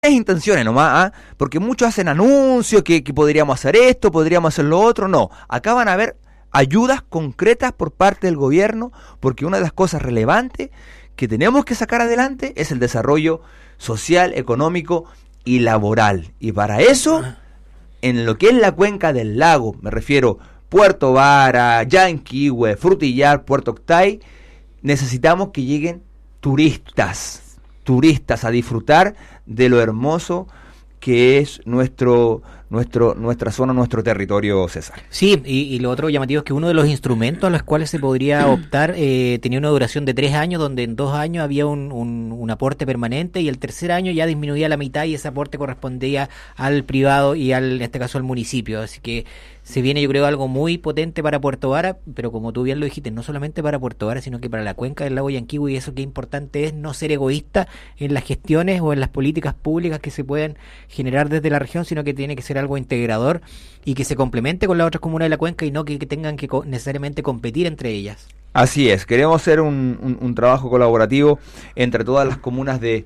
intenciones nomás, porque muchos hacen anuncios que podríamos hacer esto, podríamos hacer lo otro. No, acá van a haber ayudas concretas por parte del gobierno, porque una de las cosas relevantes que tenemos que sacar adelante es el desarrollo social, económico y laboral. Y para eso, en lo que es la cuenca del lago, me refiero Puerto Vara, Yanquihue, Frutillar, Puerto Octay, necesitamos que lleguen turistas a disfrutar de lo hermoso que es nuestra zona, nuestro territorio, César. Sí, y lo otro llamativo es que uno de los instrumentos a los cuales se podría optar tenía una duración de 3 años, donde en 2 años había un aporte permanente y el tercer año ya disminuía la mitad y ese aporte correspondía al privado y en este caso al municipio. Así que se viene, yo creo, algo muy potente para Puerto Vara, pero como tú bien lo dijiste, no solamente para Puerto Vara, sino que para la cuenca del lago Yanquihue, y eso que importante es no ser egoísta en las gestiones o en las políticas públicas que se pueden generar desde la región, sino que tiene que ser algo integrador y que se complemente con las otras comunas de la cuenca y no que tengan que necesariamente competir entre ellas. Así es, queremos hacer un trabajo colaborativo entre todas las comunas de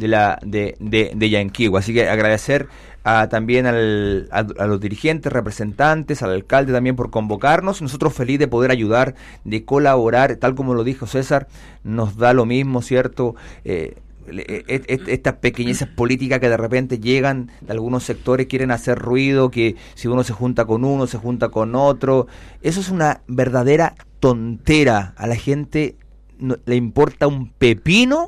Yanquihue, así que agradecer también a los dirigentes, representantes, al alcalde también por convocarnos. Nosotros felices de poder ayudar, de colaborar, tal como lo dijo César, nos da lo mismo, ¿cierto? Estas pequeñeces políticas que de repente llegan de algunos sectores, quieren hacer ruido, que si uno se junta con uno, se junta con otro, eso es una verdadera tontera. A la gente no, le importa un pepino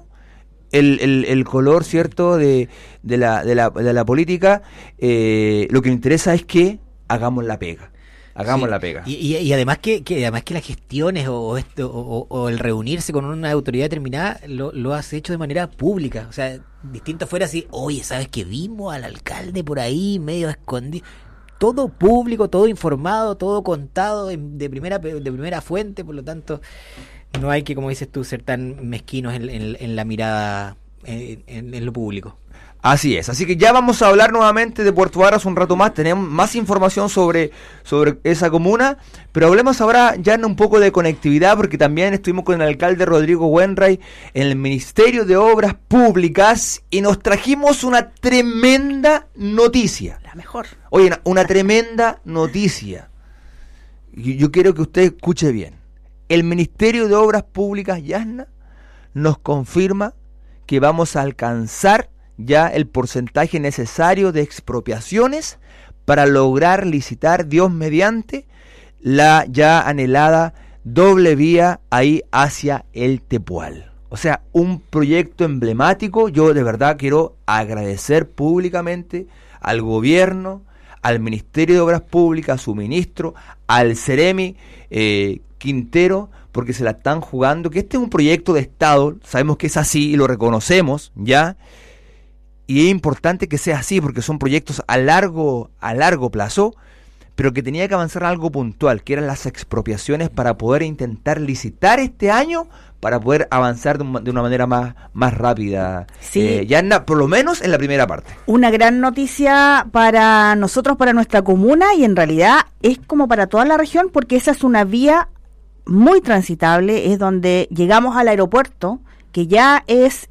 el color, ¿cierto?, de la política. Lo que le interesa es que hagamos la pega. Hagamos la pega. Y además que las gestiones o el reunirse con una autoridad determinada lo has hecho de manera pública. O sea, distinto fuera así, oye, ¿sabes que vimos al alcalde por ahí medio escondido? Todo público, todo informado, todo contado de primera fuente, por lo tanto no hay que, como dices tú, ser tan mezquinos en la mirada en lo público. Así es, así que ya vamos a hablar nuevamente de Puerto Varas un rato más, tenemos más información sobre esa comuna, pero hablemos ahora ya un poco de conectividad, porque también estuvimos con el alcalde Rodrigo Wenray en el Ministerio de Obras Públicas y nos trajimos una tremenda noticia. La mejor. Oye, una tremenda noticia. Yo quiero que usted escuche bien. El Ministerio de Obras Públicas, Yasna, nos confirma que vamos a alcanzar ya el porcentaje necesario de expropiaciones para lograr licitar, Dios mediante, la ya anhelada doble vía ahí hacia el Tepual. O sea, un proyecto emblemático. Yo de verdad quiero agradecer públicamente al gobierno, al Ministerio de Obras Públicas, a su ministro, al Ceremi Quintero, porque se la están jugando, que este es un proyecto de Estado, sabemos que es así y lo reconocemos, ¿ya? Y es importante que sea así, porque son proyectos a largo plazo, pero que tenía que avanzar en algo puntual, que eran las expropiaciones para poder intentar licitar este año, para poder avanzar de una manera más rápida. Sí. Ya por lo menos en la primera parte. Una gran noticia para nosotros, para nuestra comuna, y en realidad es como para toda la región, porque esa es una vía muy transitable, es donde llegamos al aeropuerto, que ya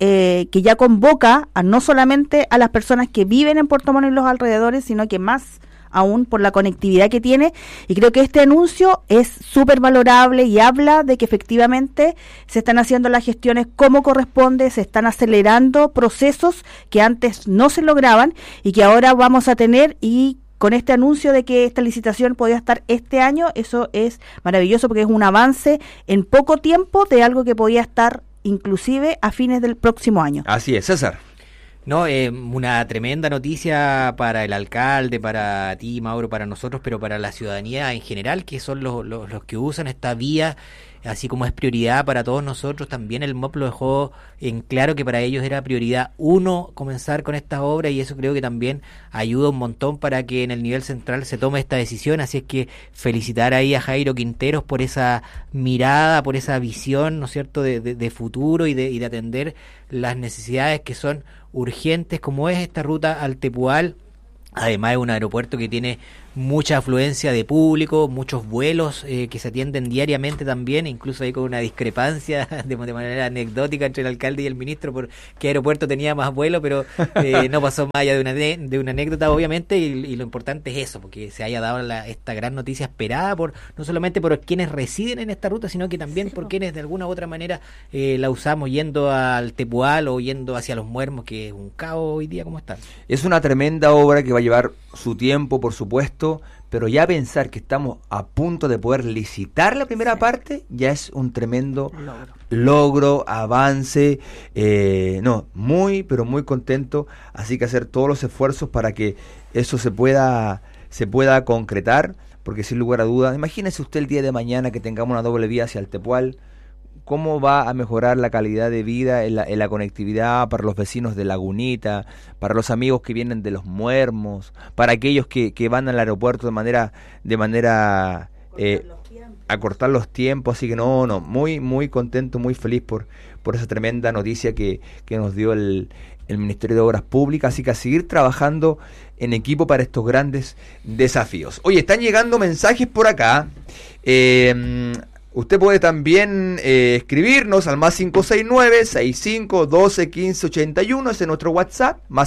convoca a no solamente a las personas que viven en Puerto Montt y los alrededores, sino que más aún por la conectividad que tiene, y creo que este anuncio es súper valorable y habla de que efectivamente se están haciendo las gestiones como corresponde, se están acelerando procesos que antes no se lograban y que ahora vamos a tener, y con este anuncio de que esta licitación podía estar este año, eso es maravilloso porque es un avance en poco tiempo de algo que podía estar inclusive a fines del próximo año. Así es, César. No, una tremenda noticia para el alcalde, para ti, Mauro, para nosotros, pero para la ciudadanía en general, que son los que usan esta vía, así como es prioridad para todos nosotros. También el MOP lo dejó en claro que para ellos era prioridad 1 comenzar con estas obras, y eso creo que también ayuda un montón para que en el nivel central se tome esta decisión. Así es que felicitar ahí a Jairo Quinteros por esa mirada, por esa visión, ¿no es cierto?, de futuro y de atender las necesidades que son urgentes, como es esta ruta al Tepual. Además es un aeropuerto que tiene mucha afluencia de público, muchos vuelos que se atienden diariamente también, incluso hay con una discrepancia de manera anecdótica entre el alcalde y el ministro por qué aeropuerto tenía más vuelo, pero no pasó más allá de una anécdota, obviamente, y lo importante es eso, porque se haya dado esta gran noticia esperada por no solamente por quienes residen en esta ruta, sino que también por quienes de alguna u otra manera la usamos yendo al Tepual o yendo hacia Los Muermos, que es un caos hoy día como está. Es una tremenda obra que va a llevar su tiempo, por supuesto, pero ya pensar que estamos a punto de poder licitar la primera parte ya es un tremendo logro, avance. Muy, pero muy contento. Así que hacer todos los esfuerzos para que eso se pueda concretar, porque sin lugar a dudas, imagínese usted el día de mañana que tengamos una doble vía hacia el Tepual. ¿Cómo va a mejorar la calidad de vida en la conectividad para los vecinos de Lagunita, para los amigos que vienen de Los Muermos, para aquellos que van al aeropuerto de manera acortar los tiempos? Así que muy muy contento, muy feliz por esa tremenda noticia que nos dio el Ministerio de Obras Públicas. Así que a seguir trabajando en equipo para estos grandes desafíos. Oye, están llegando mensajes por acá. Usted puede también escribirnos al más 569-6512-1581, ese es nuestro WhatsApp, más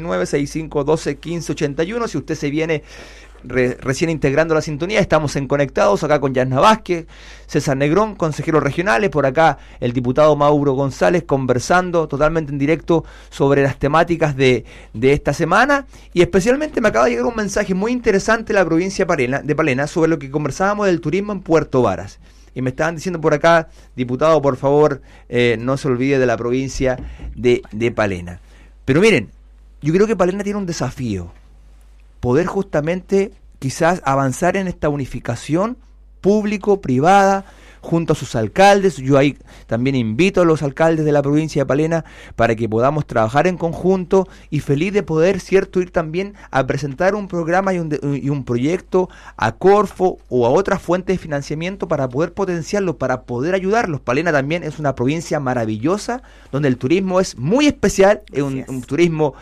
569-6512-1581. Si usted se viene recién integrando la sintonía, estamos en Conectados, acá con Yasna Vázquez, César Negrón, consejeros regionales, por acá el diputado Mauro González, conversando totalmente en directo sobre las temáticas de esta semana, y especialmente me acaba de llegar un mensaje muy interesante de la provincia de Palena sobre lo que conversábamos del turismo en Puerto Varas. Y me estaban diciendo por acá, diputado, por favor, no se olvide de la provincia de Palena. Pero miren, yo creo que Palena tiene un desafío, poder justamente quizás avanzar en esta unificación público-privada junto a sus alcaldes. Yo ahí también invito a los alcaldes de la provincia de Palena para que podamos trabajar en conjunto, y feliz de poder, cierto, ir también a presentar un programa y un proyecto a Corfo o a otras fuentes de financiamiento para poder potenciarlo, para poder ayudarlos. Palena también es una provincia maravillosa donde el turismo es muy especial, es un turismo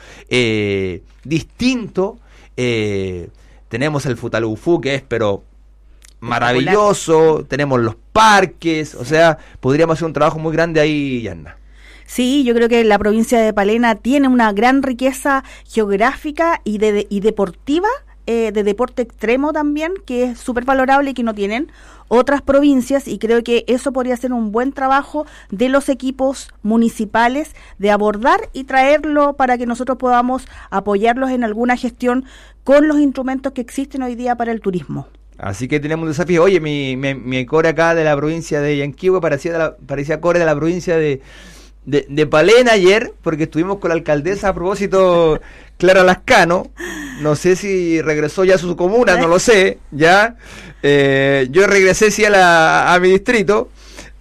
distinto. Tenemos el Futalufú, que es pero maravilloso, tenemos los parques, o sea, podríamos hacer un trabajo muy grande ahí, Yanna. Sí, yo creo que la provincia de Palena tiene una gran riqueza geográfica y deportiva, de deporte extremo también, que es súper valorable y que no tienen otras provincias, y creo que eso podría ser un buen trabajo de los equipos municipales de abordar y traerlo para que nosotros podamos apoyarlos en alguna gestión con los instrumentos que existen hoy día para el turismo. Así que tenemos un desafío. Oye, mi core acá de la provincia de Yanquihue parecía core de la provincia de Palena ayer, porque estuvimos con la alcaldesa a propósito, Clara Lascano. No sé si regresó ya a su comuna, no lo sé, ya. Yo regresé sí a mi distrito,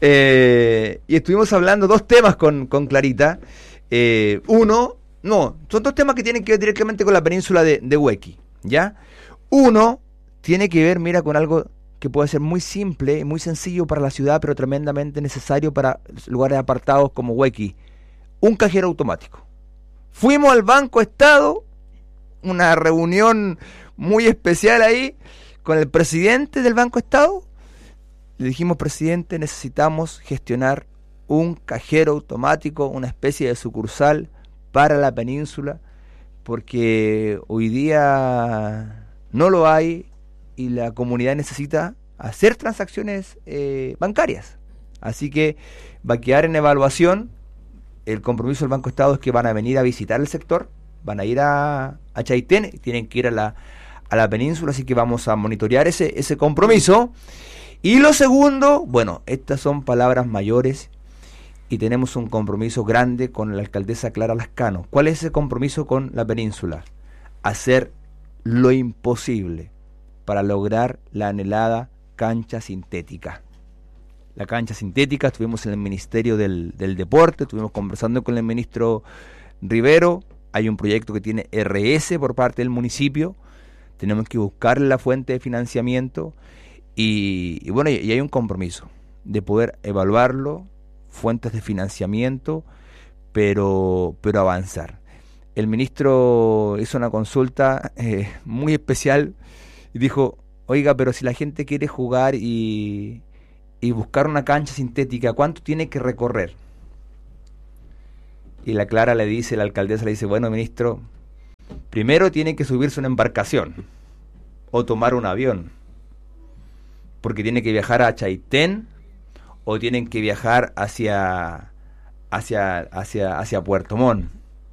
y estuvimos hablando dos temas con Clarita. Son dos temas que tienen que ver directamente con la península de Huequi, ¿ya? Uno tiene que ver, mira, con algo que puede ser muy simple, muy sencillo para la ciudad, pero tremendamente necesario para lugares apartados como Huequi: un cajero automático. Fuimos al Banco Estado, una reunión muy especial ahí con el presidente del Banco Estado. Le dijimos: presidente, necesitamos gestionar un cajero automático, una especie de sucursal para la península, porque hoy día no lo hay y la comunidad necesita hacer transacciones bancarias. Así que va a quedar en evaluación. El compromiso del Banco Estado es que van a venir a visitar el sector, van a ir a Chaitén, tienen que ir a la península, así que vamos a monitorear ese compromiso. Y lo segundo, bueno, estas son palabras mayores y tenemos un compromiso grande con la alcaldesa Clara Lascano. ¿Cuál es ese compromiso con la península? Hacer lo imposible para lograr la anhelada cancha sintética. La cancha sintética, estuvimos en el Ministerio del Deporte, estuvimos conversando con el ministro Rivero. Hay un proyecto que tiene RS por parte del municipio, tenemos que buscar la fuente de financiamiento y bueno, y hay un compromiso de poder evaluarlo, fuentes de financiamiento, pero avanzar. El ministro hizo una consulta muy especial Y dijo, oiga, pero si la gente quiere jugar y buscar una cancha sintética, ¿cuánto tiene que recorrer? Y la alcaldesa le dice, bueno, ministro, primero tiene que subirse a una embarcación o tomar un avión, porque tiene que viajar a Chaitén o tienen que viajar hacia Puerto Montt.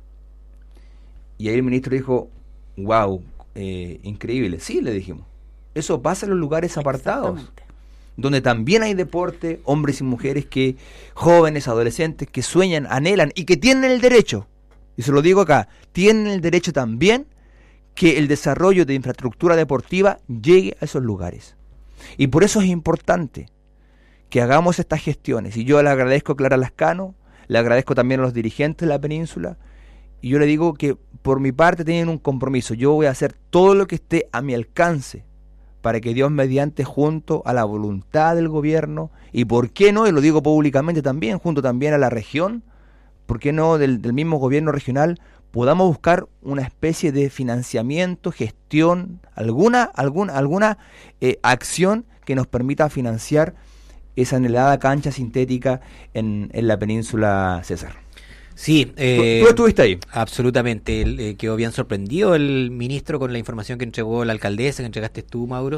Y ahí el ministro dijo, wow, increíble. Sí, le dijimos, eso pasa en los lugares apartados, donde también hay deporte, hombres y mujeres jóvenes, adolescentes, que sueñan, anhelan y que tienen el derecho, y se lo digo acá, tienen el derecho también que el desarrollo de infraestructura deportiva llegue a esos lugares. Y por eso es importante que hagamos estas gestiones. Y yo le agradezco a Clara Lascano, le agradezco también a los dirigentes de la península, y yo le digo que por mi parte tienen un compromiso. Yo voy a hacer todo lo que esté a mi alcance para que Dios mediante, junto a la voluntad del gobierno, y por qué no, y lo digo públicamente también, junto también a la región, por qué no del mismo gobierno regional, podamos buscar una especie de financiamiento, gestión, alguna acción que nos permita financiar esa anhelada cancha sintética en la península, César. Sí, ¿Tú estuviste ahí? Absolutamente. Quedó bien sorprendido el ministro con la información que entregó la alcaldesa, que entregaste tú, Mauro,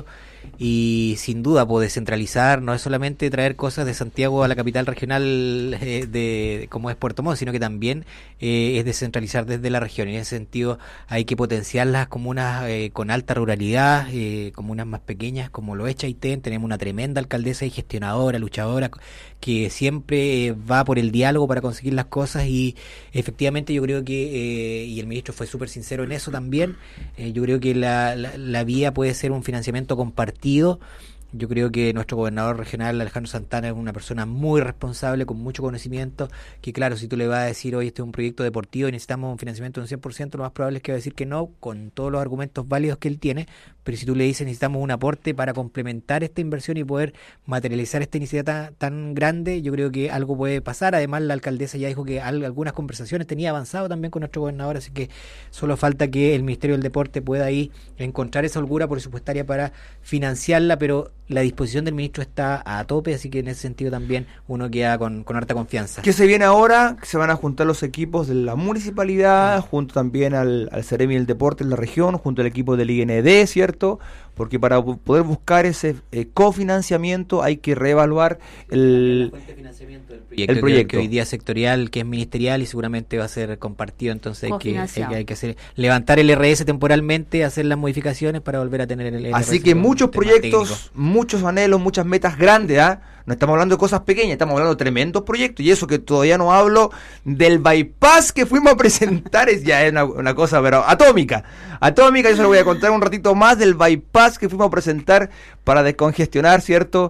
y sin duda descentralizar no es solamente traer cosas de Santiago a la capital regional como es Puerto Montt, sino que también es descentralizar desde la región. En ese sentido hay que potenciar las comunas con alta ruralidad, comunas más pequeñas como lo es Chaitén. Tenemos una tremenda alcaldesa y gestionadora, luchadora, que siempre va por el diálogo para conseguir las cosas, y efectivamente yo creo que, y el ministro fue súper sincero en eso también, yo creo que la vía puede ser un financiamiento compartido. Yo creo que nuestro gobernador regional, Alejandro Santana, es una persona muy responsable, con mucho conocimiento, que claro, si tú le vas a decir, oye, este es un proyecto deportivo y necesitamos un financiamiento de un 100%, lo más probable es que va a decir que no, con todos los argumentos válidos que él tiene, pero si tú le dices, necesitamos un aporte para complementar esta inversión y poder materializar esta iniciativa tan grande, yo creo que algo puede pasar. Además, la alcaldesa ya dijo que algunas conversaciones tenía avanzado también con nuestro gobernador, así que solo falta que el Ministerio del Deporte pueda ahí encontrar esa holgura presupuestaria para financiarla, pero la disposición del ministro está a tope, así que en ese sentido también uno queda con harta confianza. ¿Qué se viene ahora? Se van a juntar los equipos de la municipalidad, junto también al Ceremi del Deporte en la región, junto al equipo del IND, ¿cierto? Porque para poder buscar ese cofinanciamiento hay que reevaluar el proyecto. Que hoy día es sectorial, que es ministerial y seguramente va a ser compartido, entonces hay que hacer, levantar el RS temporalmente, hacer las modificaciones para volver a tener el Así RS que muchos proyectos, técnico. Muchos anhelos, muchas metas grandes, No estamos hablando de cosas pequeñas, estamos hablando de tremendos proyectos, y eso que todavía no hablo del bypass que fuimos a presentar, es una cosa pero atómica, yo se lo voy a contar un ratito más del bypass que fuimos a presentar para descongestionar, ¿cierto?,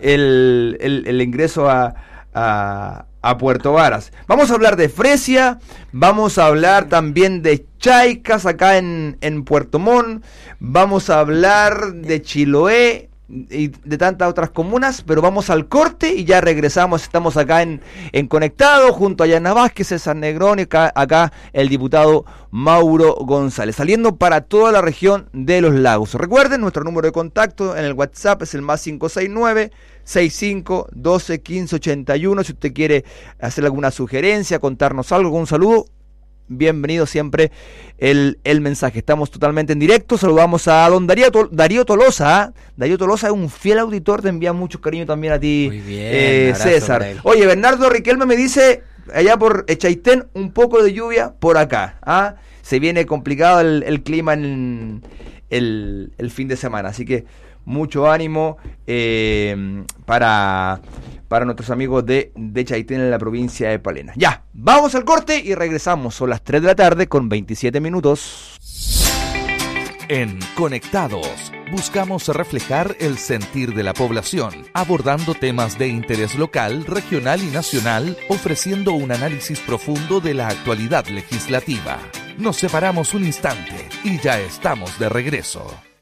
el ingreso a Puerto Varas. Vamos a hablar de Fresia, vamos a hablar también de Chaicas acá en Puerto Montt, vamos a hablar de Chiloé y de tantas otras comunas, pero vamos al corte y ya regresamos. Estamos acá en Conectado junto a Yana Vázquez, César Negrón y acá el diputado Mauro González, saliendo para toda la región de los lagos. Recuerden, nuestro número de contacto en el WhatsApp es el más 569-6512-1581. Si usted quiere hacer alguna sugerencia, contarnos algo, un saludo, bienvenido siempre el mensaje. Estamos totalmente en directo. Saludamos a don Darío Tolosa. Darío Tolosa es un fiel auditor, te envía mucho cariño también a ti. Muy bien, César. Oye, Bernardo Riquelme me dice, allá por Chaitén, un poco de lluvia por acá. Se viene complicado el clima en el fin de semana, así que mucho ánimo para nuestros amigos de Chaitén en la provincia de Palena. Ya, vamos al corte y regresamos. Son las 3 de la tarde con 27 minutos. En Conectados buscamos reflejar el sentir de la población, abordando temas de interés local, regional y nacional, ofreciendo un análisis profundo de la actualidad legislativa. Nos separamos un instante y ya estamos de regreso.